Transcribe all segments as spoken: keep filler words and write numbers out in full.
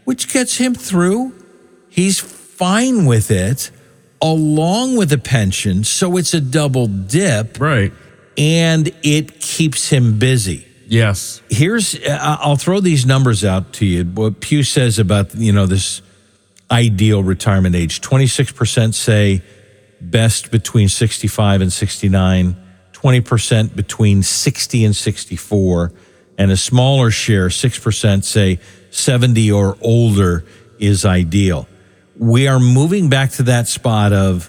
which gets him through. He's fine with it, along with a pension, so it's a double dip. Right. And it keeps him busy. Yes. Here's, I'll throw these numbers out to you. What Pew says about, you know, this ideal retirement age. twenty-six percent say best between sixty-five and sixty-nine, twenty percent between sixty and sixty-four, and a smaller share, six percent, say seventy or older is ideal. We are moving back to that spot of,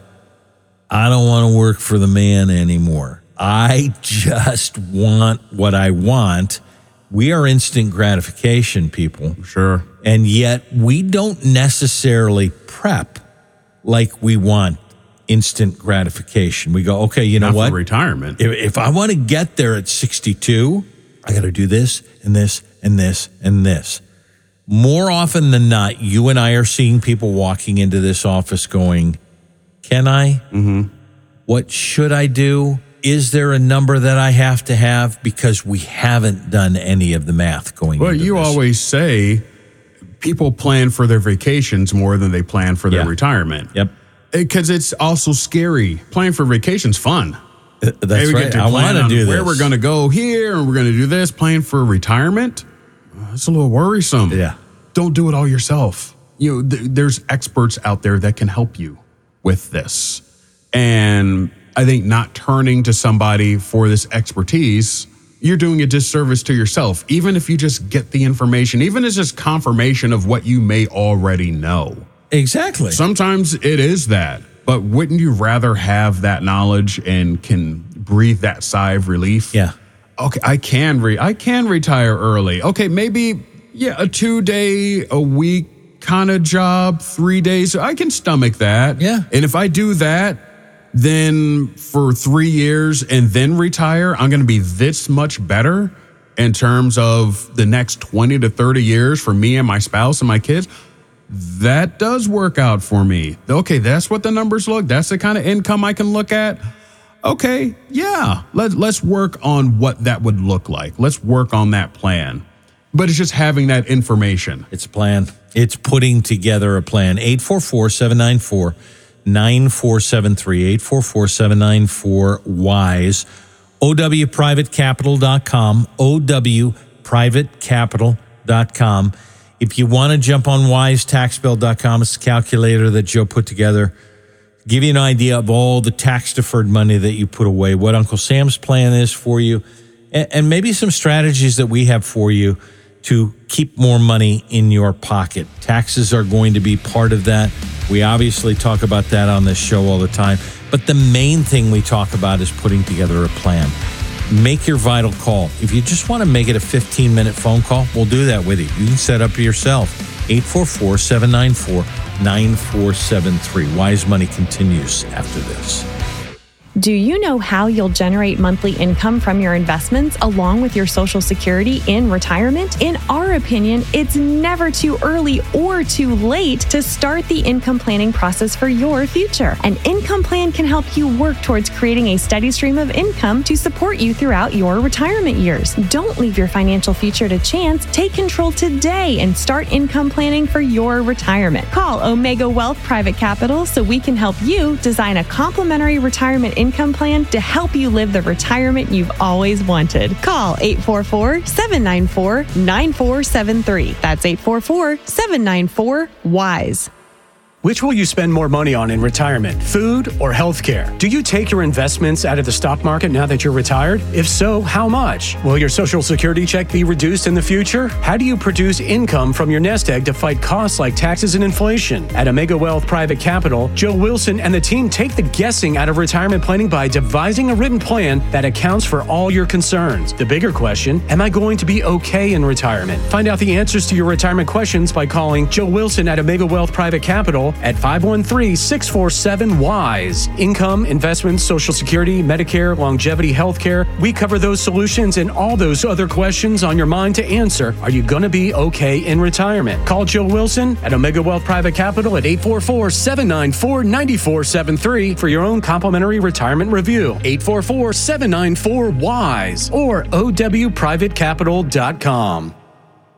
I don't want to work for the man anymore. I just want what I want. We are instant gratification people. Sure. And yet we don't necessarily prep like we want instant gratification. We go, okay, you know Not what? For retirement. If, if I want to get there at sixty-two, I got to do this and this and this and this. More often than not, you and I are seeing people walking into this office going, can I? Mm-hmm. What should I do? Is there a number that I have to have? Because we haven't done any of the math going well, into you this. always say people plan for their vacations more than they plan for their Yeah. retirement. Yep. Because it's also scary. Planning for vacation's fun. Uh, That's Hey, we right. get to I plan want to on do this. where we're going to go here, and we're going to do this. Plan for retirement, uh, it's a little worrisome. Yeah. Don't do it all yourself. You know, th- there's experts out there that can help you with this. And I think not turning to somebody for this expertise, you're doing a disservice to yourself. Even if you just get the information, even if it's just confirmation of what you may already know. Exactly. Sometimes it is that, but wouldn't you rather have that knowledge and can breathe that sigh of relief? Yeah. Okay, I can re- I can retire early. Okay, maybe yeah, a two day a week kind of job, three days. I can stomach that. Yeah. And if I do that, then for three years and then retire, I'm going to be this much better in terms of the next twenty to thirty years for me and my spouse and my kids. That does work out for me. Okay, that's what the numbers look. That's the kind of income I can look at. Okay, yeah, let, let's work on what that would look like. Let's work on that plan. But it's just having that information. It's a plan. It's putting together a plan. eight four four, seven nine four, nine four seven three, eight four four, seven nine four, WISE, O W private capital dot com, O W private capital dot com. If you want to jump on wise tax bill dot com, it's a calculator that Joe put together. Give you an idea of all the tax-deferred money that you put away, what Uncle Sam's plan is for you, and, and maybe some strategies that we have for you to keep more money in your pocket. Taxes are going to be part of that. We obviously talk about that on this show all the time. But the main thing we talk about is putting together a plan. Make your vital call. If you just want to make it a fifteen-minute phone call, we'll do that with you. You can set up yourself. eight four four, seven nine four, nine four seven three. Wise Money continues after this. Do you know how you'll generate monthly income from your investments along with your Social Security in retirement? In our opinion, it's never too early or too late to start the income planning process for your future. An income plan can help you work towards creating a steady stream of income to support you throughout your retirement years. Don't leave your financial future to chance. Take control today and start income planning for your retirement. Call Omega Wealth Private Capital so we can help you design a complimentary retirement income income plan to help you live the retirement you've always wanted. Call eight four four, seven nine four, nine four seven three. That's eight four four, seven nine four, WISE. Which will you spend more money on in retirement, food or healthcare? Do you take your investments out of the stock market now that you're retired? If so, how much? Will your Social Security check be reduced in the future? How do you produce income from your nest egg to fight costs like taxes and inflation? At Omega Wealth Private Capital, Joe Wilson and the team take the guessing out of retirement planning by devising a written plan that accounts for all your concerns. The bigger question, am I going to be okay in retirement? Find out the answers to your retirement questions by calling Joe Wilson at Omega Wealth Private Capital at five one three, six four seven, WISE. Income, investments, Social Security, Medicare, longevity, healthcare. We cover those solutions and all those other questions on your mind to answer. Are you going to be okay in retirement? Call Joe Wilson at Omega Wealth Private Capital at eight four four, seven nine four, nine four seven three for your own complimentary retirement review. eight four four, seven nine four, WISE or O W private capital dot com.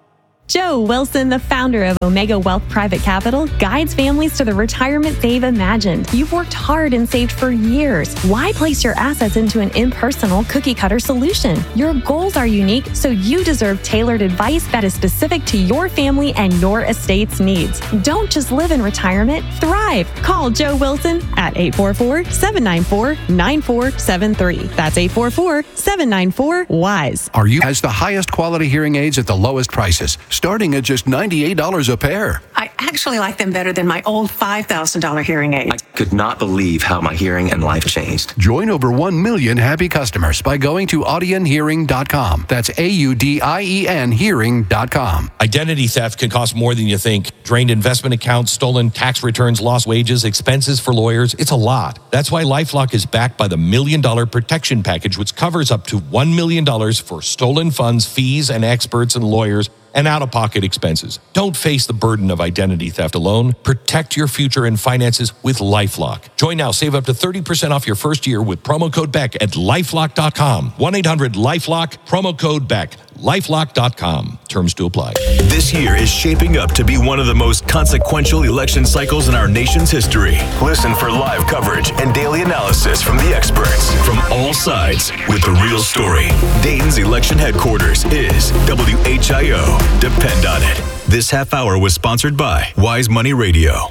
Joe Wilson, the founder of Omega Wealth Private Capital, guides families to the retirement they've imagined. You've worked hard and saved for years. Why place your assets into an impersonal, cookie-cutter solution? Your goals are unique, so you deserve tailored advice that is specific to your family and your estate's needs. Don't just live in retirement, thrive. Call Joe Wilson at eight four four, seven nine four, nine four seven three. That's eight four four, seven nine four, W I S E. Are you has the highest quality hearing aids at the lowest prices, starting at just ninety-eight dollars a pair. I actually like them better than my old five thousand dollars hearing aid. I could not believe how my hearing and life changed. Join over one million happy customers by going to Audien Hearing dot com. That's A U D I E N Hearing dot com. Identity theft can cost more than you think. Drained investment accounts, stolen tax returns, lost wages, expenses for lawyers. It's a lot. That's why LifeLock is backed by the Million Dollar Protection Package, which covers up to one million dollars for stolen funds, fees, and experts and lawyers, and out-of-pocket expenses. Don't face the burden of identity theft alone. Protect your future and finances with LifeLock. Join now. Save up to thirty percent off your first year with promo code Beck at lifelock dot com. one eight hundred LifeLock, promo code Beck. lifelock dot com. Terms to apply. This year is shaping up to be one of the most consequential election cycles in our nation's history. Listen for live coverage and daily analysis from the experts from all sides with the real story. Dayton's election headquarters is W H I O. Depend on it. This half hour was sponsored by Wise Money Radio.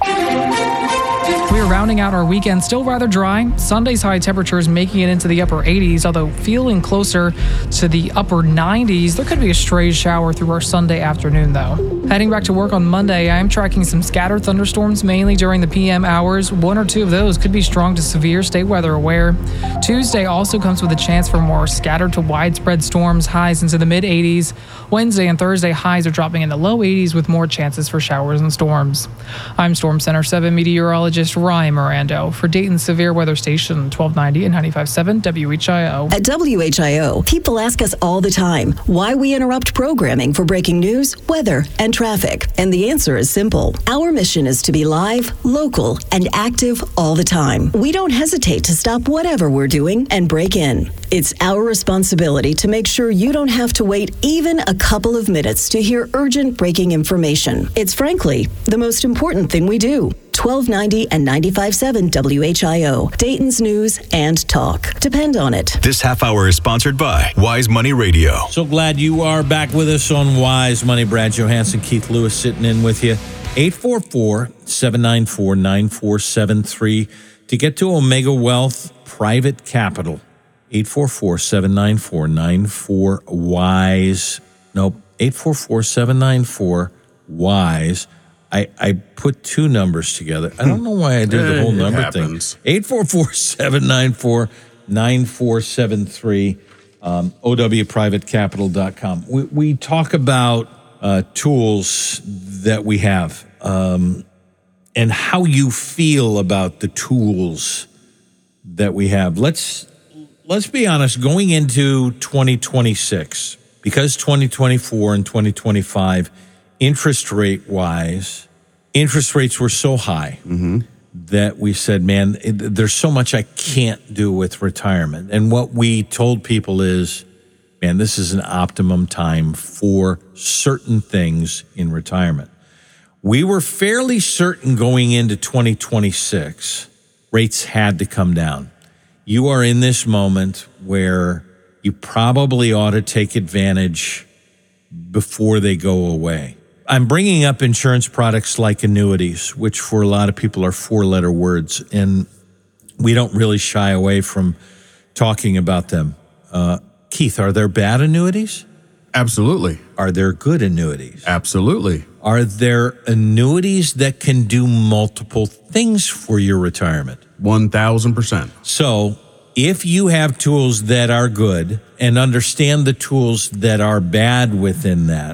We are rounding out our weekend still rather dry. Sunday's high temperatures making it into the upper eighties, although feeling closer to the upper nineties. There could be a stray shower through our Sunday afternoon, though. Heading back to work on Monday, I am tracking some scattered thunderstorms, mainly during the P M hours. One or two of those could be strong to severe, stay weather aware. Tuesday also comes with a chance for more scattered to widespread storms, highs into the mid-eighties. Wednesday and Thursday, highs are dropping in the low eighties with more chances for showers and storms. I'm Storm Center seven meteorologist Ryan Mirando for Dayton Severe Weather Station twelve ninety and ninety-five point seven W H I O. At W H I O, people ask us all the time why we interrupt programming for breaking news, weather, and traffic. And the answer is simple. Our mission is to be live, local, and active all the time. We don't hesitate to stop whatever we're doing and break in. It's our responsibility to make sure you don't have to wait even a couple of minutes to hear urgent breaking information. It's frankly the most important thing we do. twelve ninety and ninety-five point seven W H I O, Dayton's news and talk. Depend on it. This half hour is sponsored by Wise Money Radio. So glad you are back with us on Wise Money. Brad Johansson, Keith Lewis sitting in with you. eight four four, seven nine four, nine four seven three to get to Omega Wealth Private Capital. eight four four, seven nine four, nine four WISE. Nope, eight four four, seven nine four, WISE. I, I put two numbers together. I don't know why I did the whole number thing. eight four four, seven nine four, nine four seven three, um, O W private capital dot com. We, we talk about uh, tools that we have um, and how you feel about the tools that we have. Let's let's be honest, going into twenty twenty-six, because twenty twenty-four and twenty twenty-five interest rate wise, interest rates were so high mm-hmm. that we said, man, it, there's so much I can't do with retirement. And what we told people is, man, this is an optimum time for certain things in retirement. We were fairly certain going into twenty twenty-six, rates had to come down. You are in this moment where you probably ought to take advantage before they go away. I'm bringing up insurance products like annuities, which for a lot of people are four-letter words, and we don't really shy away from talking about them. Uh, Keith, are there bad annuities? Absolutely. Are there good annuities? Absolutely. Are there annuities that can do multiple things for your retirement? one thousand percent. So if you have tools that are good and understand the tools that are bad within that,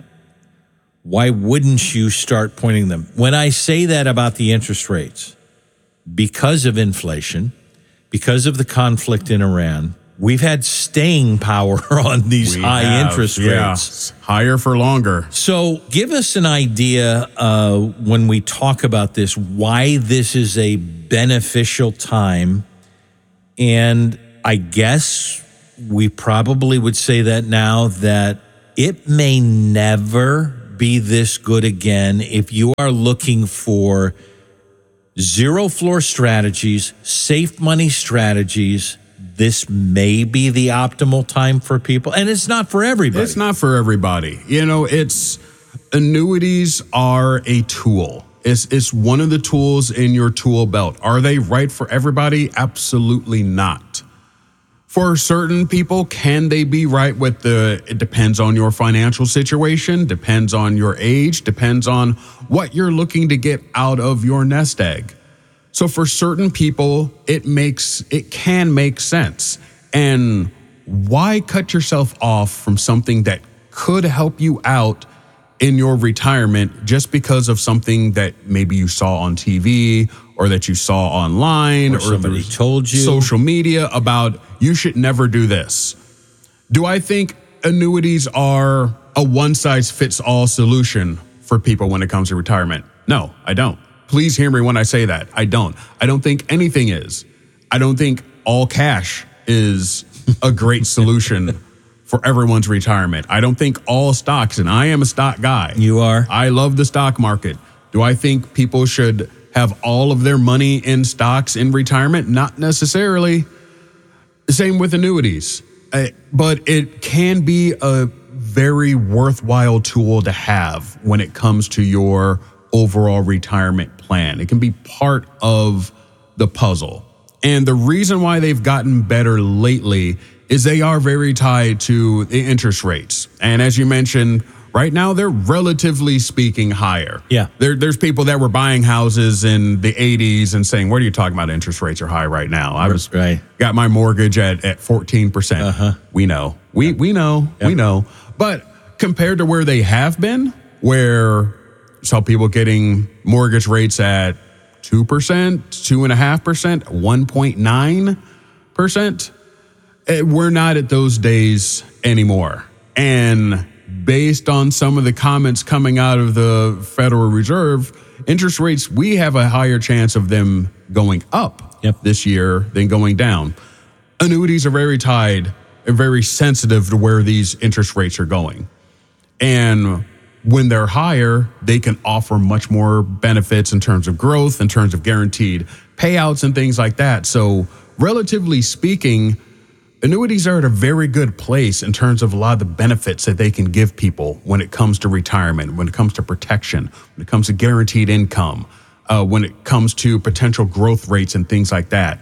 why wouldn't you start pointing them? When I say that about the interest rates, because of inflation, because of the conflict in Iran, we've had staying power on these we high have, interest yeah. rates. Higher for longer. So give us an idea uh, when we talk about this, why this is a beneficial time. And I guess we probably would say that now that it may never be this good again. If you are looking for zero floor strategies, safe money strategies, this may be the optimal time for people. And it's not for everybody. It's not for everybody. You know, it's annuities are a tool. It's, it's one of the tools in your tool belt. Are they right for everybody? Absolutely not. For certain people, can they be right with the, it depends on your financial situation, depends on your age, depends on what you're looking to get out of your nest egg. So for certain people, it makes, it can make sense. And why cut yourself off from something that could help you out in your retirement just because of something that maybe you saw on T V or that you saw online or, or somebody told you, social media about you should never do this? Do I think annuities are a one-size-fits-all solution for people when it comes to retirement? No, I don't. Please hear me when I say that. I don't. I don't think anything is. I don't think all cash is a great solution for everyone's retirement. I don't think all stocks, and I am a stock guy. You are? I love the stock market. Do I think people should have all of their money in stocks in retirement? Not necessarily. Same with annuities. Uh, but it can be a very worthwhile tool to have when it comes to your overall retirement plan. It can be part of the puzzle. And the reason why they've gotten better lately is they are very tied to the interest rates. And as you mentioned, right now they're relatively speaking higher. Yeah. There, there's people that were buying houses in the eighties and saying, what are you talking about? Interest rates are high right now. I was right. got my mortgage at, at fourteen percent. Uh-huh. We know. We, we know. Yep. We know. But compared to where they have been, where saw people getting mortgage rates at two percent, two point five percent, one point nine percent, we're not at those days anymore. And based on some of the comments coming out of the Federal Reserve, interest rates, we have a higher chance of them going up yep. this year than going down. Annuities are very tied and very sensitive to where these interest rates are going. And when they're higher, they can offer much more benefits in terms of growth, in terms of guaranteed payouts and things like that. So relatively speaking, annuities are at a very good place in terms of a lot of the benefits that they can give people when it comes to retirement, when it comes to protection, when it comes to guaranteed income, uh, when it comes to potential growth rates and things like that.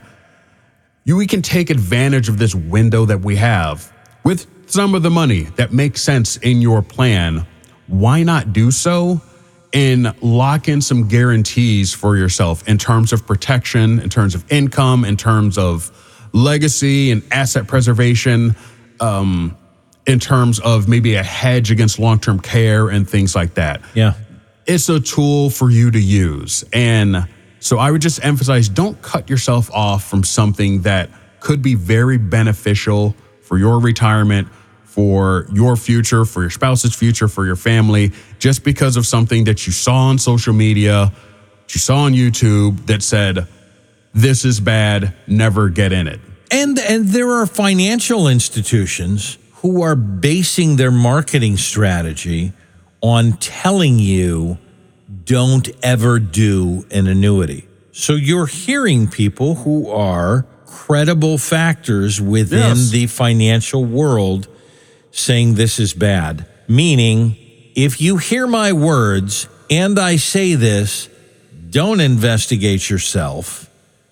You, we can take advantage of this window that we have with some of the money that makes sense in your plan. Why not do so and lock in some guarantees for yourself in terms of protection, in terms of income, in terms of legacy and asset preservation, um, in terms of maybe a hedge against long-term care and things like that. Yeah. It's a tool for you to use. And so I would just emphasize, don't cut yourself off from something that could be very beneficial for your retirement, for your future, for your spouse's future, for your family, just because of something that you saw on social media, that you saw on YouTube that said, this is bad, never get in it. And and there are financial institutions who are basing their marketing strategy on telling you don't ever do an annuity. So you're hearing people who are credible factors within Yes. the financial world saying this is bad. Meaning, if you hear my words and I say this, don't investigate yourself.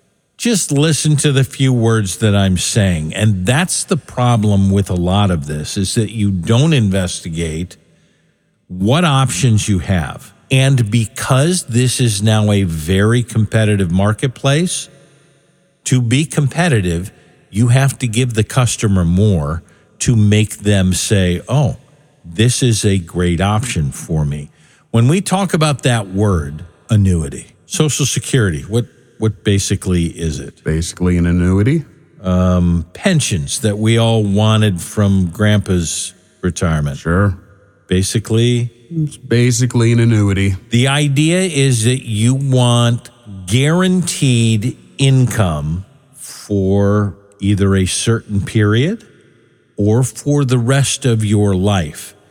Just listen to the few words that I'm saying. And that's the problem with a lot of this, is that you don't investigate what options you have. And because this is now a very competitive marketplace, to be competitive, you have to give the customer more to make them say, oh, this is a great option for me. When we talk about that word, annuity, Social Security, what what basically is it? Basically an annuity. Um, pensions that we all wanted from Grandpa's retirement. Sure. Basically, it's basically an annuity. The idea is that you want guaranteed income for either a certain period or for the rest of your life.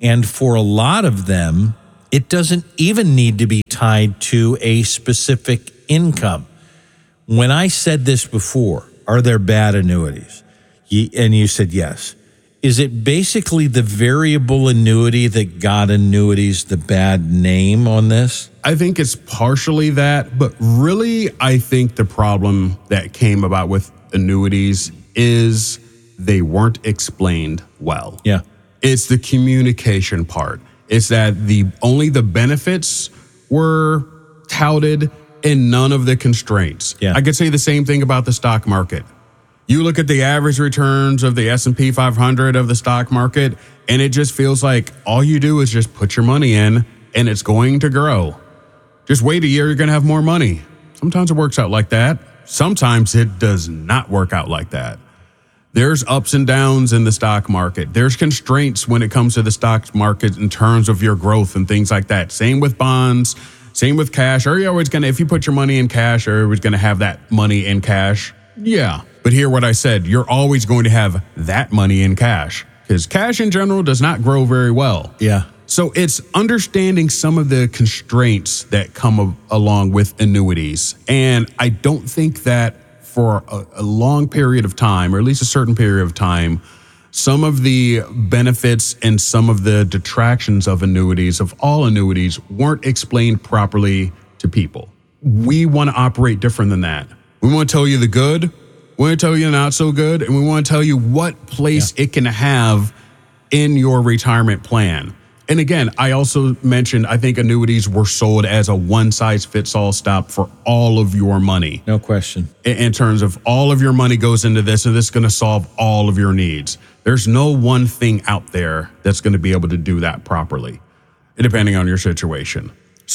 And for a lot of them, it doesn't even need to be tied to a specific income. When I said this before, are there bad annuities? And you said yes. Is it basically the variable annuity that got annuities the bad name on this? I think it's partially that, but really I think the problem that came about with annuities is they weren't explained well. Yeah. It's the communication part. It's that the only the benefits were touted and none of the constraints. Yeah. I could say the same thing about the stock market. You look at the average returns of the S and P five hundred of the stock market, and it just feels like all you do is just put your money in, and it's going to grow. Just wait a year, you're going to have more money. Sometimes it works out like that. Sometimes it does not work out like that. There's ups and downs in the stock market. There's constraints when it comes to the stock market in terms of your growth and things like that. Same with bonds, same with cash. Are you always going to, if you put your money in cash, are you always going to have that money in cash? Yeah. But hear what I said, you're always going to have that money in cash because cash in general does not grow very well. Yeah. So it's understanding some of the constraints that come a- along with annuities. And I don't think that for a, a long period of time, or at least a certain period of time, some of the benefits and some of the detractions of annuities, of all annuities, weren't explained properly to people. We want to operate different than that. We want to tell you the good, we want to tell you not so good, and we want to tell you what place yeah. it can have in your retirement plan. And again, I also mentioned, I think annuities were sold as a one-size-fits-all stop for all of your money. No question. In, in terms of all of your money goes into this, and this is going to solve all of your needs. There's no one thing out there that's going to be able to do that properly, depending on your situation.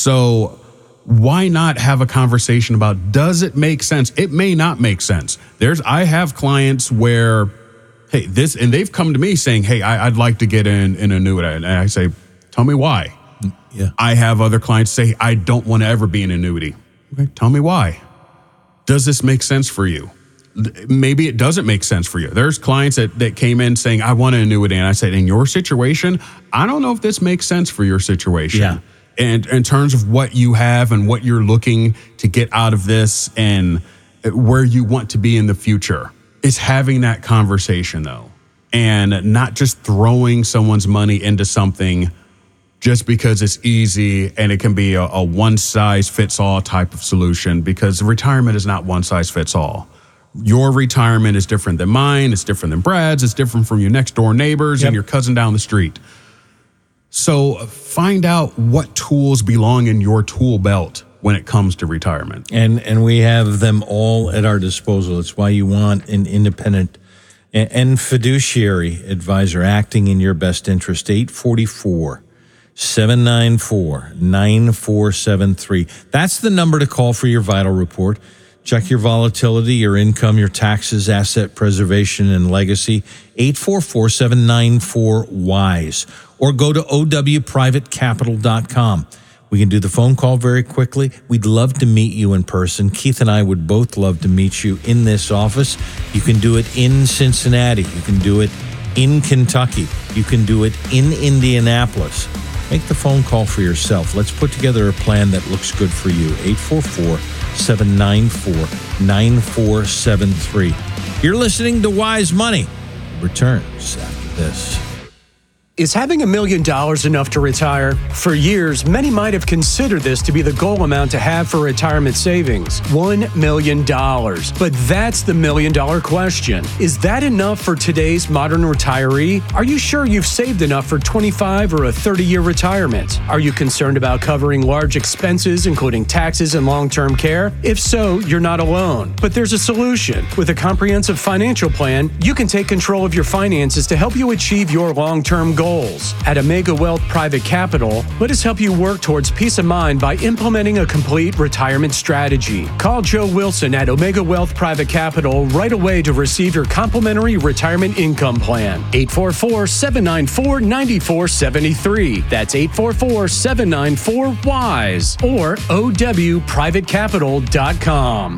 So why not have a conversation about, does it make sense? It may not make sense. There's, I have clients where, hey, this, and they've come to me saying, hey, I, I'd like to get in an annuity. And I say, tell me why. Yeah. I have other clients say, I don't want to ever be an annuity. Okay, tell me why. Does this make sense for you? Maybe it doesn't make sense for you. There's clients that, that came in saying, I want an annuity. And I said, in your situation, I don't know if this makes sense for your situation. Yeah. And in terms of what you have and what you're looking to get out of this and where you want to be in the future. It's having that conversation, though, and not just throwing someone's money into something just because it's easy and it can be a, a one-size-fits-all type of solution, because retirement is not one-size-fits-all. Your retirement is different than mine. It's different than Brad's. It's different from your next-door neighbors yep. and your cousin down the street. So find out what tools belong in your tool belt when it comes to retirement. And and we have them all at our disposal. It's why you want an independent and fiduciary advisor acting in your best interest. eight four four, seven nine four, nine four seven three. That's the number to call for your vital report. Check your volatility, your income, your taxes, asset preservation, and legacy. eight four four, seven nine four, W I S E. Or go to O W private capital dot com. We can do the phone call very quickly. We'd love to meet you in person. Keith and I would both love to meet you in this office. You can do it in Cincinnati. You can do it in Kentucky. You can do it in Indianapolis. Make the phone call for yourself. Let's put together a plan that looks good for you. eight four four, seven nine four, nine four seven three. You're listening to Wise Money. Returns after this. Is having a million dollars enough to retire? For years, many might have considered this to be the goal amount to have for retirement savings. One million dollars. But that's the million dollar question. Is that enough for today's modern retiree? Are you sure you've saved enough for twenty-five or a thirty-year retirement? Are you concerned about covering large expenses, including taxes and long-term care? If so, you're not alone. But there's a solution. With a comprehensive financial plan, you can take control of your finances to help you achieve your long-term goals. At Omega Wealth Private Capital, let us help you work towards peace of mind by implementing a complete retirement strategy. Call Joe Wilson at Omega Wealth Private Capital right away to receive your complimentary retirement income plan. eight four four, seven nine four, nine four seven three. That's eight four four, seven nine four, W I S E or O W private capital dot com.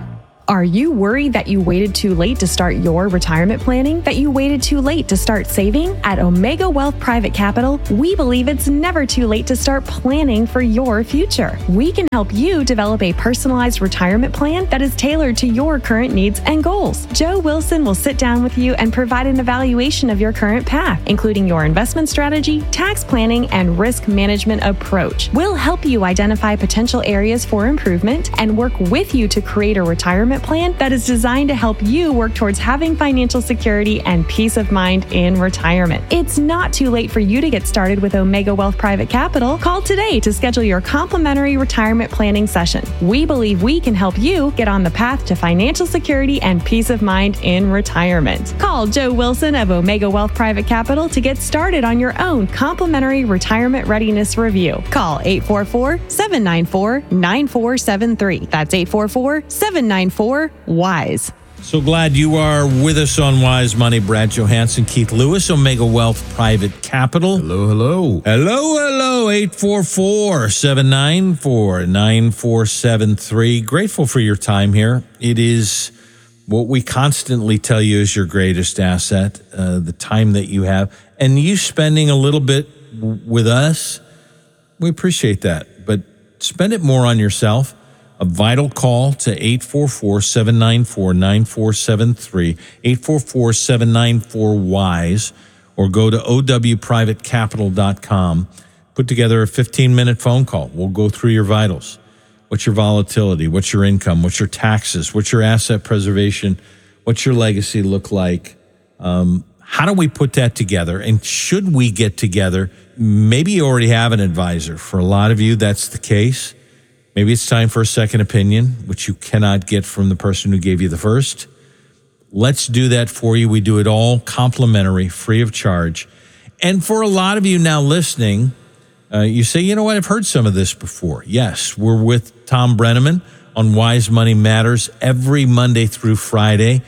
Are you worried that you waited too late to start your retirement planning? That you waited too late to start saving? At Omega Wealth Private Capital, we believe it's never too late to start planning for your future. We can help you develop a personalized retirement plan that is tailored to your current needs and goals. Joe Wilson will sit down with you and provide an evaluation of your current path, including your investment strategy, tax planning, and risk management approach. We'll help you identify potential areas for improvement and work with you to create a retirement plan that is designed to help you work towards having financial security and peace of mind in retirement. It's not too late for you to get started with Omega Wealth Private Capital. Call today to schedule your complimentary retirement planning session. We believe we can help you get on the path to financial security and peace of mind in retirement. Call Joe Wilson of Omega Wealth Private Capital to get started on your own complimentary retirement readiness review. Call eight four four, seven nine four, nine four seven three. That's eight four four, seven nine four, WISE. So glad you are with us on Wise Money. Brad Johansson, Keith Lewis, Omega Wealth Private Capital. Hello, hello. Hello, hello. eight four four, seven nine four, nine four seven three. Grateful for your time here. It is what we constantly tell you is your greatest asset, uh, the time that you have. And you spending a little bit w- with us, we appreciate that. But spend it more on yourself. A vital call to eight four four, seven nine four, nine four seven three, eight four four, seven nine four, WISE, or go to O W private capital dot com. Put together a fifteen-minute phone call. We'll go through your vitals. What's your volatility? What's your income? What's your taxes? What's your asset preservation? What's your legacy look like? Um, how do we put that together? And should we get together? Maybe you already have an advisor. For a lot of you, that's the case. Maybe it's time for a second opinion, which you cannot get from the person who gave you the first. Let's do that for you. We do it all complimentary, free of charge. And for a lot of you now listening, uh, you say, you know what, I've heard some of this before. Yes, we're with Tom Brenneman on Wise Money Matters every Monday through Friday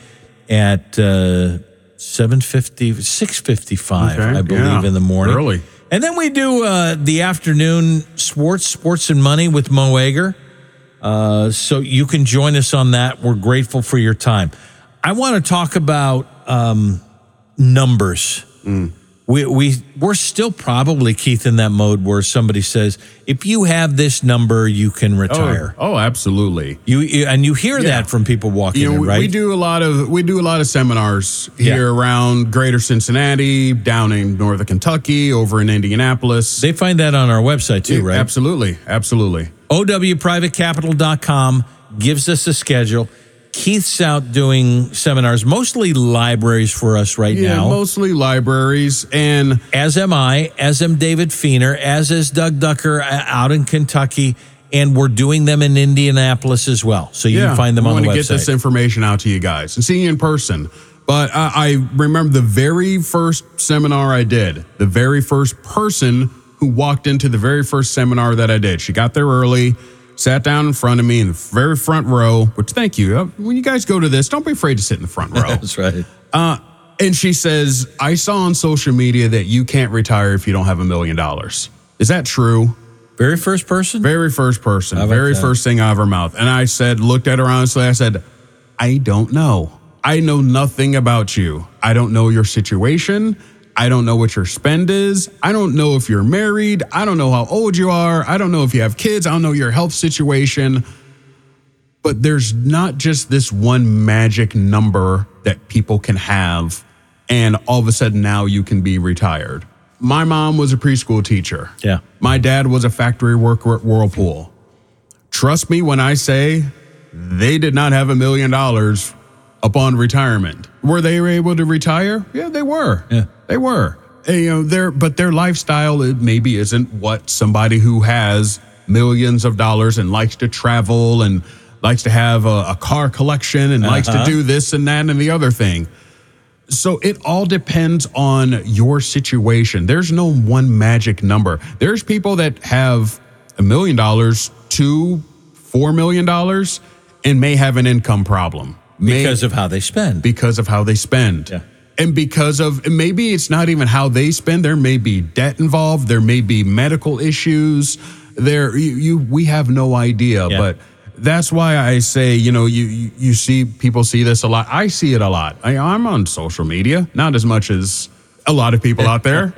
at uh, seven fifty, six fifty-five, okay, I believe, yeah, in the morning. Early. And then we do uh, the afternoon sports, sports and money with Mo Egger. Uh, so you can join us on that. We're grateful for your time. I want to talk about um, numbers. Mm. We, we, we're still probably, Keith, in that mode where somebody says, if you have this number, you can retire. Oh, oh absolutely. You, you And you hear yeah. that from people walking you know, in, we, right? We do a lot of we do a lot of seminars here yeah. around Greater Cincinnati, down in Northern Kentucky, over in Indianapolis. They find that on our website too, yeah, right? Absolutely, absolutely. O W private capital dot com gives us a schedule. Keith's out doing seminars, mostly libraries for us right yeah, now. mostly libraries. And as am I, as am David Feener, as is Doug Ducker out in Kentucky. And we're doing them in Indianapolis as well. So you yeah, can find them on the website. I want to get this information out to you guys and see you in person. But uh, I remember the very first seminar I did, the very first person who walked into the very first seminar that I did. She got there early, sat down in front of me in the very front row, which thank you. When you guys go to this, don't be afraid to sit in the front row. That's right. Uh, and she says, I saw on social media that you can't retire if you don't have a million dollars. Is that true? Very first person? Very first person. Very that? first thing out of her mouth. And I said, looked at her honestly, I said, I don't know. I know nothing about you. I don't know your situation. I don't know what your spend is. I don't know if you're married. I don't know how old you are. I don't know if you have kids. I don't know your health situation. But there's not just this one magic number that people can have, and all of a sudden now you can be retired. My mom was a preschool teacher. Yeah. My dad was a factory worker at Whirlpool. Trust me when I say they did not have a million dollars upon retirement. Were they able to retire? Yeah, they were. Yeah. They were. And, you know, their but their lifestyle maybe isn't what somebody who has millions of dollars and likes to travel and likes to have a, a car collection and uh-huh. likes to do this and that and the other thing. So it all depends on your situation. There's no one magic number. There's people that have a million dollars to four million dollars and may have an income problem. Because may, of how they spend. Because of how they spend. Yeah. And because of, maybe it's not even how they spend. There may be debt involved. There may be medical issues. There, you, you we have no idea. Yeah. But that's why I say, you know, you, you, you see people see this a lot. I see it a lot. I, I'm on social media, not as much as a lot of people out there,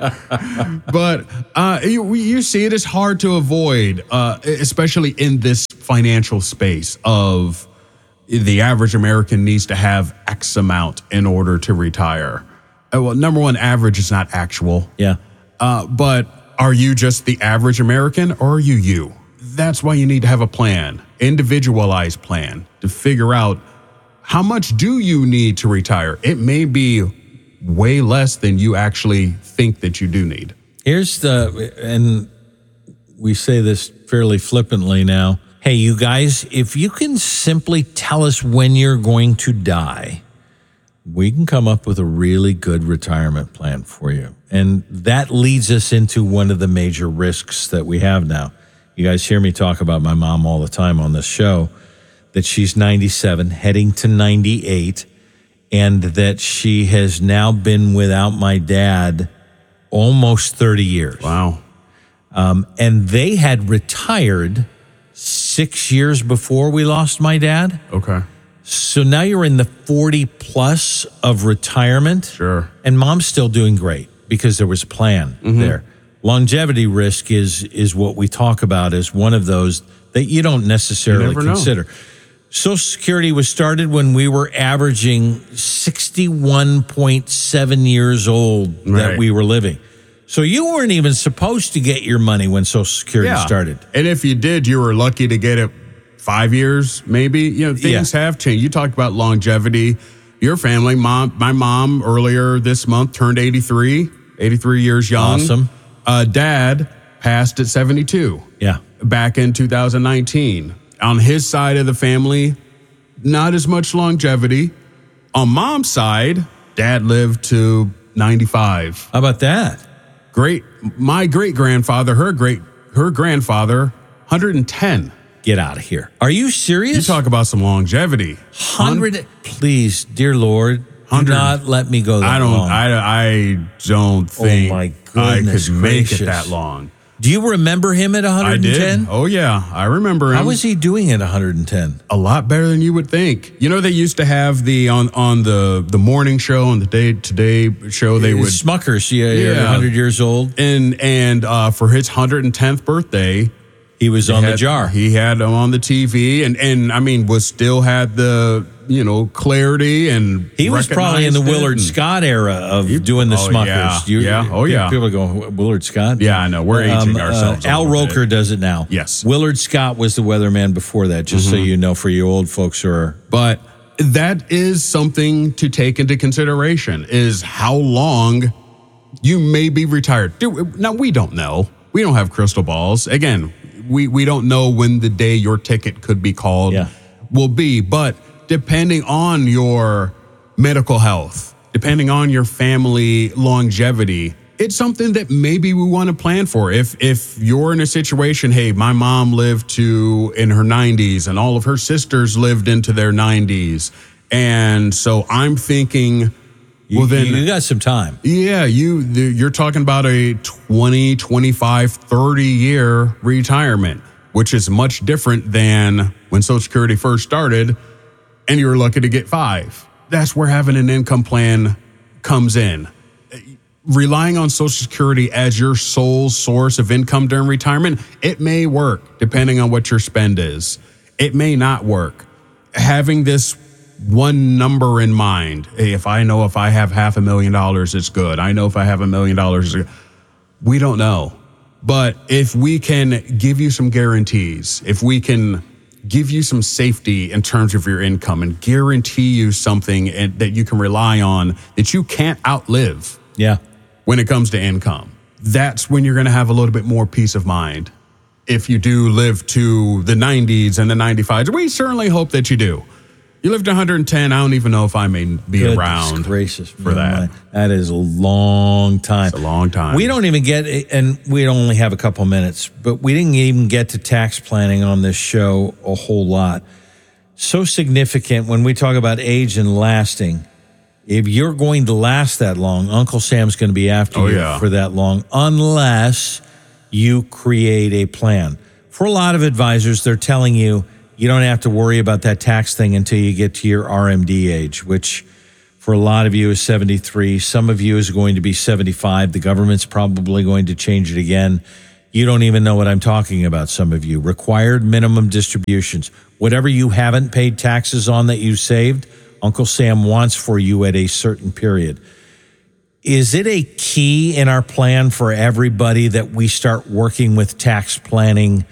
but uh, you, you see it is hard to avoid, uh, especially in this financial space of the average American needs to have X amount in order to retire. Uh, well, number one, average is not actual. Yeah. Uh, but are you just the average American or are you you? That's why you need to have a plan, individualized plan to figure out how much do you need to retire. It may be way less than you actually think that you do need. Here's the, and we say this fairly flippantly now. Hey, you guys, if you can simply tell us when you're going to die, we can come up with a really good retirement plan for you. And that leads us into one of the major risks that we have now. You guys hear me talk about my mom all the time on this show, that she's ninety-seven, heading to ninety-eight, and that she has now been without my dad almost thirty years. Wow. Um, and they had retired six years before we lost my dad. Okay. So now you're in the forty plus of retirement. Sure. And mom's still doing great because there was a plan mm-hmm. there. Longevity risk is is what we talk about as one of those that you don't necessarily you consider. Know. Social Security was started when we were averaging sixty-one point seven years old right. that we were living. So you weren't even supposed to get your money when Social Security yeah. started. And if you did, you were lucky to get it five years, maybe. You know, things yeah. have changed. You talked about longevity. Your family, mom, my mom earlier this month turned eighty-three, eighty-three years young. Awesome. Uh, Dad passed at seventy-two. Yeah. Back in two thousand nineteen. On his side of the family, not as much longevity. On mom's side, Dad lived to ninety-five. How about that? Great. My great grandfather, her great, her grandfather, one hundred ten. Get out of here. Are you serious? You talk about some longevity. one hundred. Please, dear Lord, do not let me go that I don't, long. I, I don't think oh my I could make gracious. it that long. Do you remember him at one hundred ten? I did. Oh, yeah. I remember him. How was he doing at one hundred ten? A lot better than you would think. You know, they used to have the, on, on the, the morning show, on the Day Today show, they would. Smuckers, yeah, yeah. one hundred years old. And, and uh, for his one hundred tenth birthday, he was on had, the jar. He had him on the T V and, and I mean, was still had the, you know, clarity and he was probably in the Willard Scott era of he, doing the oh, Smuckers. Yeah, you, yeah. Oh, yeah. People go, Willard Scott? Yeah, I know. We're aging um, ourselves. Uh, Al Roker bit. does it now. Yes. Willard Scott was the weatherman before that, just mm-hmm. so you know, for you old folks who are. But that is something to take into consideration is how long you may be retired. Dude, now, we don't know. We don't have crystal balls. Again, we, we don't know when the day your ticket could be called yeah. will be. But depending on your medical health, depending on your family longevity, it's something that maybe we want to plan for. If if you're in a situation, hey, my mom lived to in her nineties and all of her sisters lived into their nineties. And so I'm thinking, well, you, then you got some time. Yeah, you you're talking about a twenty, twenty-five, thirty year retirement, which is much different than when Social Security first started and you were lucky to get five. That's where having an income plan comes in. Relying on Social Security as your sole source of income during retirement, it may work depending on what your spend is. It may not work. Having this one number in mind, hey, if I know if I have half a million dollars, it's good. I know if I have a million dollars, it's good. We don't know. But if we can give you some guarantees, if we can give you some safety in terms of your income and guarantee you something and, that you can rely on that you can't outlive. Yeah. When it comes to income, that's when you're going to have a little bit more peace of mind. If you do live to the nineties and the ninety-fives, we certainly hope that you do. You lived to one hundred ten. I don't even know if I may be Goodness around gracious, for that. That is a long time. It's a long time. We don't even get, and we only have a couple minutes, but we didn't even get to tax planning on this show a whole lot. So significant when we talk about age and lasting. If you're going to last that long, Uncle Sam's going to be after oh, you yeah. for that long, unless you create a plan. For a lot of advisors, they're telling you, you don't have to worry about that tax thing until you get to your R M D age, which for a lot of you is seventy-three. Some of you is going to be seventy-five. The government's probably going to change it again. You don't even know what I'm talking about, some of you. Required minimum distributions. Whatever you haven't paid taxes on that you saved, Uncle Sam wants for you at a certain period. Is it a key in our plan for everybody that we start working with tax planning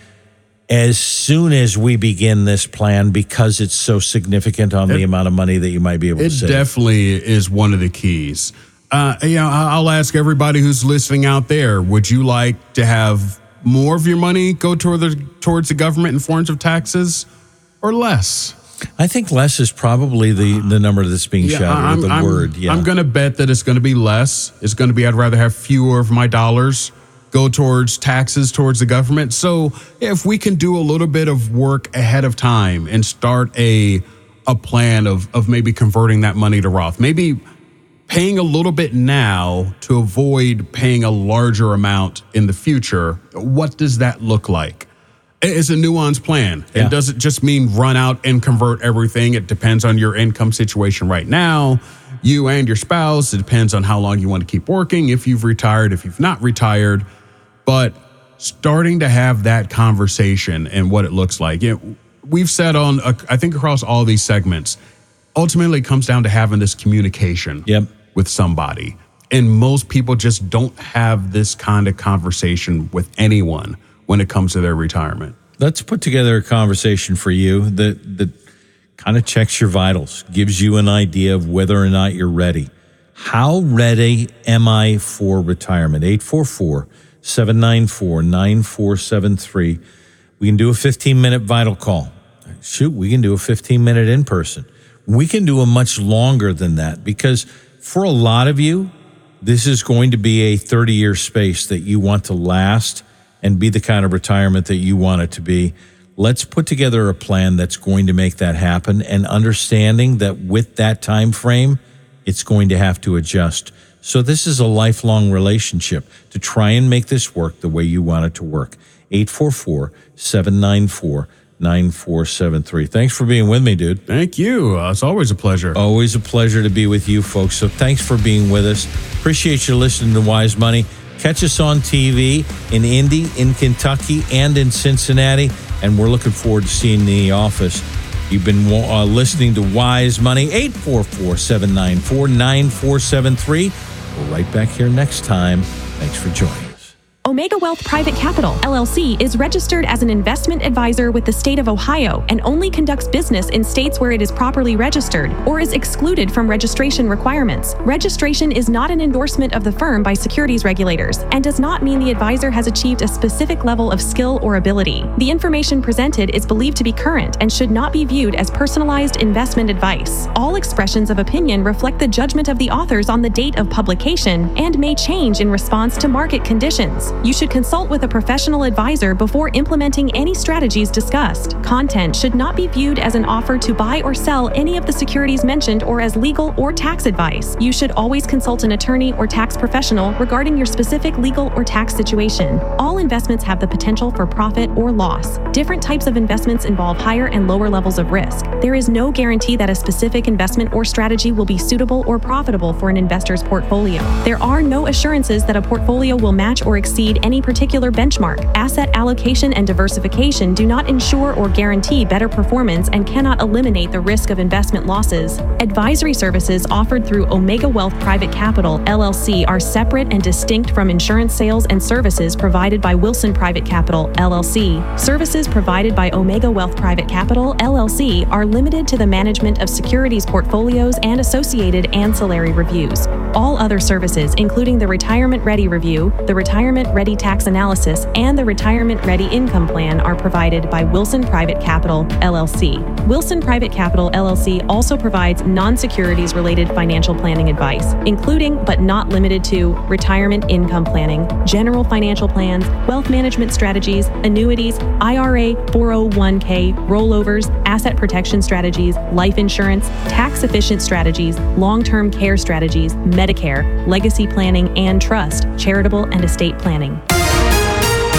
as soon as we begin this plan because it's so significant on it, the amount of money that you might be able to save? It definitely is one of the keys. Uh, you know, I'll ask everybody who's listening out there, would you like to have more of your money go toward the, towards the government in forms of taxes or less? I think less is probably the, the number that's being yeah, shouted, I'm, or the I'm, word. Yeah. I'm going to bet that it's going to be less. It's going to be, I'd rather have fewer of my dollars go towards taxes towards the government. So if we can do a little bit of work ahead of time and start a a plan of of maybe converting that money to Roth, maybe paying a little bit now to avoid paying a larger amount in the future, what does that look like? It's a nuanced plan. Yeah. It doesn't just mean run out and convert everything. It depends on your income situation right now, you and your spouse. It depends on how long you want to keep working, if you've retired, if you've not retired. But starting to have that conversation and what it looks like. You know, we've said on, uh, I think across all these segments, ultimately it comes down to having this communication yep. with somebody. And most people just don't have this kind of conversation with anyone when it comes to their retirement. Let's put together a conversation for you that, that kind of checks your vitals, gives you an idea of whether or not you're ready. How ready am I for retirement? eight four four, seven nine four, nine four seven three. We can do a fifteen-minute vital call. Shoot, we can do a fifteen-minute in-person. We can do a much longer than that because for a lot of you, this is going to be a thirty-year space that you want to last and be the kind of retirement that you want it to be. Let's put together a plan that's going to make that happen, and understanding that with that time frame, it's going to have to adjust. So this is a lifelong relationship to try and make this work the way you want it to work. eight four four, seven nine four, nine four seven three. Thanks for being with me, dude. Thank you. Uh, it's always a pleasure. Always a pleasure to be with you folks. So thanks for being with us. Appreciate you listening to Wise Money. Catch us on T V in Indy, in Kentucky, and in Cincinnati. And we're looking forward to seeing you in the office. You've been uh, listening to Wise Money. eight four four, seven nine four, nine four seven three. We're right back here next time. Thanks for joining us. Omega Wealth Private Capital, L L C, is registered as an investment advisor with the state of Ohio and only conducts business in states where it is properly registered or is excluded from registration requirements. Registration is not an endorsement of the firm by securities regulators and does not mean the advisor has achieved a specific level of skill or ability. The information presented is believed to be current and should not be viewed as personalized investment advice. All expressions of opinion reflect the judgment of the authors on the date of publication and may change in response to market conditions. You should consult with a professional advisor before implementing any strategies discussed. Content should not be viewed as an offer to buy or sell any of the securities mentioned or as legal or tax advice. You should always consult an attorney or tax professional regarding your specific legal or tax situation. All investments have the potential for profit or loss. Different types of investments involve higher and lower levels of risk. There is no guarantee that a specific investment or strategy will be suitable or profitable for an investor's portfolio. There are no assurances that a portfolio will match or exceed any particular benchmark. Asset allocation and diversification do not ensure or guarantee better performance and cannot eliminate the risk of investment losses. Advisory services offered through Omega Wealth Private Capital, L L C, are separate and distinct from insurance sales and services provided by Wilson Private Capital, L L C. Services provided by Omega Wealth Private Capital, L L C, are limited to the management of securities portfolios and associated ancillary reviews. All other services, including the Retirement Ready Review, the Retirement Ready Tax Analysis, and the Retirement Ready Income Plan, are provided by Wilson Private Capital, L L C. Wilson Private Capital, L L C also provides non-securities related financial planning advice, including but not limited to retirement income planning, general financial plans, wealth management strategies, annuities, I R A, four oh one k, rollovers, asset protection strategies, life insurance, tax-efficient strategies, long-term care strategies, Medicare, legacy planning and trust, charitable and estate planning.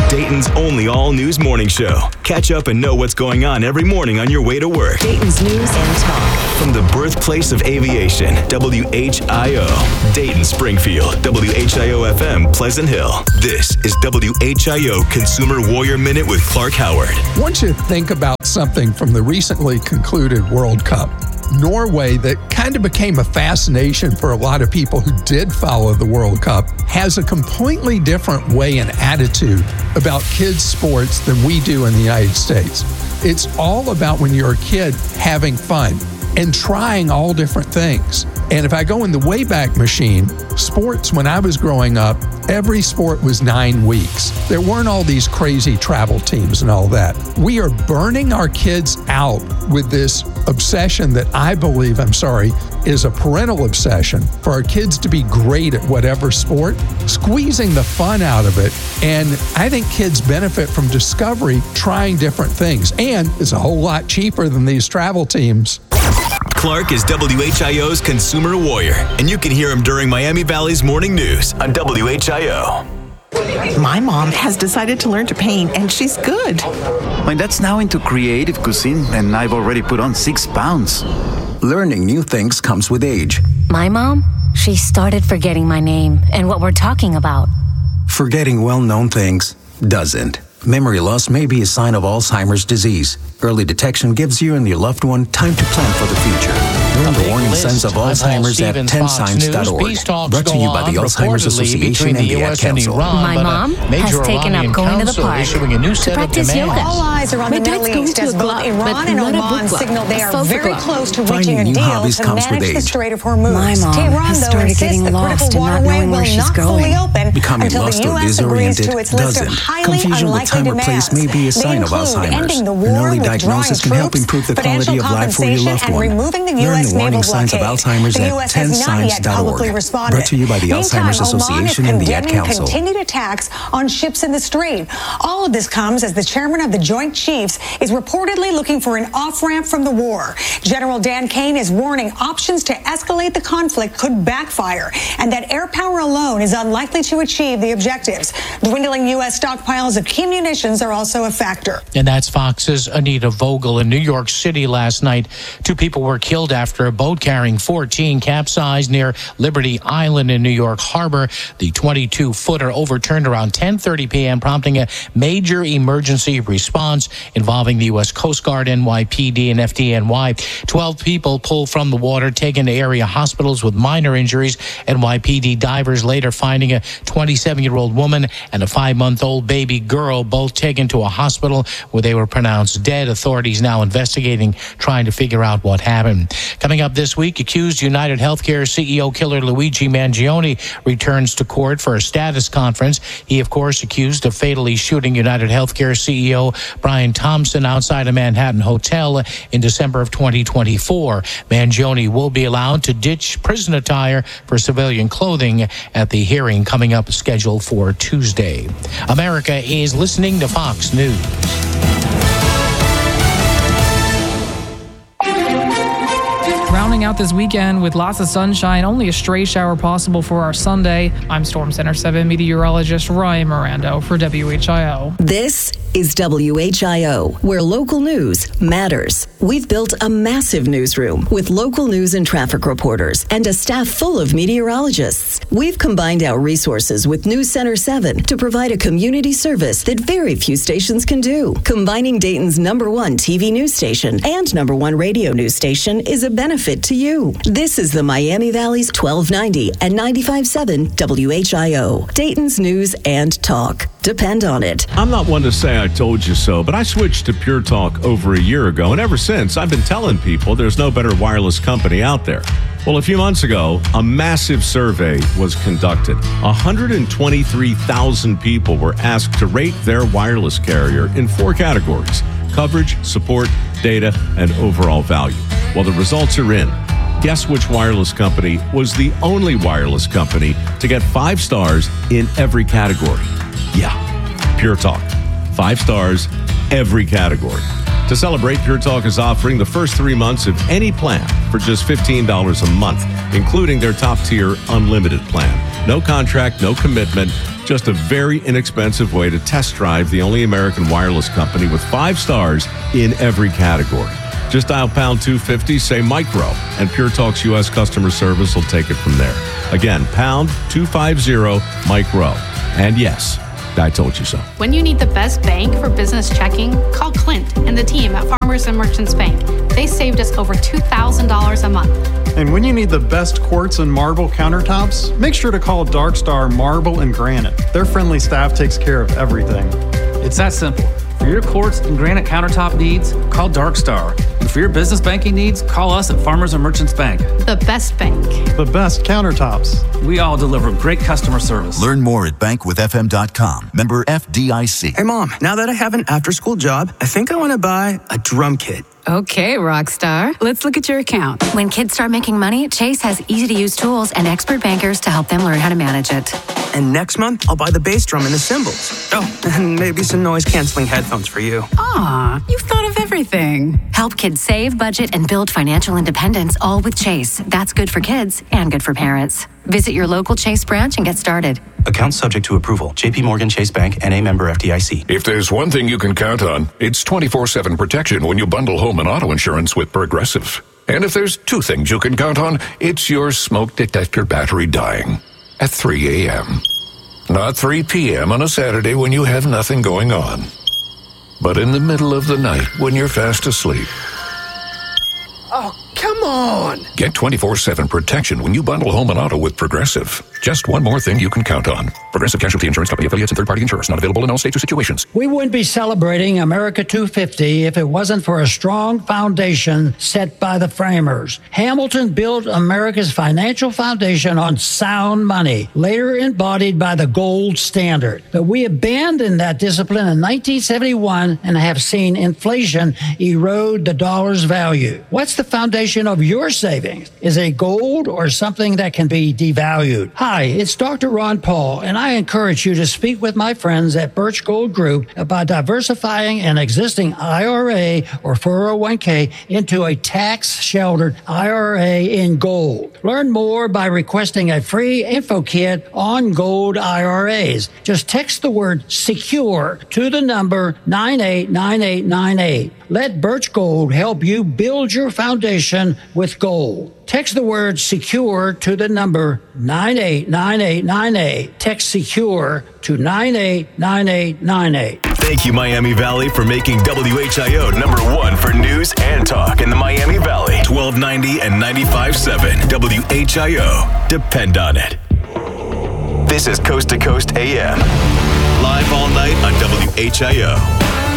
Dayton's only all-news morning show. Catch up and know what's going on every morning on your way to work. Dayton's News and Talk. From the birthplace of aviation, W H I O, Dayton, Springfield, W H I O F M, Pleasant Hill. This is W H I O Consumer Warrior Minute with Clark Howard. Once you think about something from the recently concluded World Cup, Norway, that kind of became a fascination for a lot of people who did follow the World Cup, has a completely different way and attitude about kids' sports than we do in the United States. It's all about, when you're a kid, having fun and trying all different things. And if I go in the Wayback Machine, sports, when I was growing up, every sport was nine weeks. There weren't all these crazy travel teams and all that. We are burning our kids out with this obsession that I believe, I'm sorry, is a parental obsession for our kids to be great at whatever sport, squeezing the fun out of it. And I think kids benefit from discovery, trying different things. And it's a whole lot cheaper than these travel teams. Clark is W H I O's Consumer Warrior, and you can hear him during Miami Valley's Morning News on W H I O. My mom has decided to learn to paint, and she's good. My dad's now into creative cuisine, and I've already put on six pounds. Learning new things comes with age. My mom, she started forgetting my name and what we're talking about. Forgetting well-known things doesn't. Memory loss may be a sign of Alzheimer's disease. Early detection gives you and your loved one time to plan for the future. Learn the warning signs of Alzheimer's at ten signs dot org. Brought to you by the Alzheimer's Association and the Ad Council. My mom has taken up going to the park to practice yoga. All eyes are on the Middle East as both Iran and Oman signal they are very close to reaching a deal to manage the Strait of Hormuz. My mom has started getting lost and not knowing where she's going. Becoming lost or disoriented doesn't. Confusion with time or place may be a sign of Alzheimer's. An early diagnosis can help improve the quality of life for your loved one. Learn the warning signs of Alzheimer's at ten signs dot org. Brought to you by the Alzheimer's Association and the Ad Council. Continued attacks on ships in the Strait. All of this comes as the chairman of the Joint Chiefs is reportedly looking for an off-ramp from the war. General Dan Kane is warning options to escalate the conflict could backfire, and that air power alone is unlikely to achieve the objectives. Dwindling U S stockpiles of key munitions are also a factor. And that's Fox's Anita Vogel. In New York City last night, two people were killed after a boat carrying fourteen capsized near Liberty Island in New York Harbor. The twenty-two footer overturned around ten thirty p.m., prompting a major emergency response involving the U S Coast Guard, N Y P D, and F D N Y. twelve people pulled from the water, taken to area hospitals with minor injuries. N Y P D divers later finding a twenty-seven-year-old woman and a five-month-old baby girl, both taken to a hospital where they were pronounced dead. Authorities now investigating, trying to figure out what happened. Coming up this week, accused United Healthcare C E O killer Luigi Mangione returns to court for a status conference. He, of course, accused of fatally shooting United Healthcare C E O Brian Thompson outside a Manhattan hotel in December of twenty twenty-four. Mangione will be allowed to ditch prison attire for civilian clothing at the hearing coming up scheduled for Tuesday. America is listening to Fox News. Rounding out this weekend with lots of sunshine, only a stray shower possible for our Sunday. I'm Storm Center seven meteorologist Ryan Mirando for W H I O. This is W H I O, where local news matters. We've built a massive newsroom with local news and traffic reporters and a staff full of meteorologists. We've combined our resources with News Center seven to provide a community service that very few stations can do. Combining Dayton's number one T V news station and number one radio news station is a benefit to you. This is the Miami Valley's twelve ninety and ninety-five point seven W H I O, Dayton's News and Talk. Depend on it. I'm not one to say I told you so, but I switched to Pure Talk over a year ago, and ever since, I've been telling people there's no better wireless company out there. Well, a few months ago, a massive survey was conducted. one hundred twenty-three thousand people were asked to rate their wireless carrier in four categories: coverage, support, data, and overall value. Well, the results are in. Guess which wireless company was the only wireless company to get five stars in every category? Yeah, Pure Talk. Five stars, every category. To celebrate, Pure Talk is offering the first three months of any plan for just fifteen dollars a month, including their top-tier unlimited plan. No contract, no commitment, just a very inexpensive way to test drive the only American wireless company with five stars in every category. Just dial pound two fifty, say micro, and Pure Talk's U S customer service will take it from there. Again, pound two fifty, micro. And yes, I told you so. When you need the best bank for business checking, call Clint and the team at Farmers and Merchants Bank. They saved us over two thousand dollars a month. And when you need the best quartz and marble countertops, make sure to call Dark Star Marble and Granite. Their friendly staff takes care of everything. It's that simple. For your quartz and granite countertop needs, call Dark Star. And for your business banking needs, call us at Farmers and Merchants Bank. The best bank. The best countertops. We all deliver great customer service. Learn more at bank with f m dot com. Member F D I C. Hey, Mom, now that I have an after-school job, I think I want to buy a drum kit. Okay, Rockstar. Let's look at your account. When kids start making money, Chase has easy-to-use tools and expert bankers to help them learn how to manage it. And next month, I'll buy the bass drum and the cymbals. Oh, and maybe some noise-canceling headphones for you. Aw, you've thought of everything. Help kids save, budget, and build financial independence, all with Chase. That's good for kids and good for parents. Visit your local Chase branch and get started. Account subject to approval. J P Morgan Chase Bank, N A member F D I C. If there's one thing you can count on, it's twenty-four seven protection when you bundle home and auto insurance with Progressive. And if there's two things you can count on, it's your smoke detector battery dying at three a.m. Not three p.m. on a Saturday when you have nothing going on, but in the middle of the night when you're fast asleep. Oh, come on! Get twenty-four seven protection when you bundle home and auto with Progressive. Just one more thing you can count on. Progressive Casualty Insurance Company affiliates and third-party insurers. Not available in all states or situations. We wouldn't be celebrating America two fifty if it wasn't for a strong foundation set by the framers. Hamilton built America's financial foundation on sound money, later embodied by the gold standard. But we abandoned that discipline in nineteen seventy-one and have seen inflation erode the dollar's value. What's the foundation of your savings? Is it gold or something that can be devalued? Hi, it's Doctor Ron Paul, and I encourage you to speak with my friends at Birch Gold Group about diversifying an existing I R A or four oh one k into a tax-sheltered I R A in gold. Learn more by requesting a free info kit on gold I R As. Just text the word SECURE to the number nine eight nine eight nine eight. Let Birch Gold help you build your foundation with gold. Text the word SECURE to the number nine eight nine eight nine eight. Text SECURE to nine eight nine eight nine eight. Thank you, Miami Valley, for making W H I O number one for news and talk in the Miami Valley. twelve ninety and ninety-five point seven W H I O. Depend on it. This is Coast to Coast A M. Live all night on W H I O.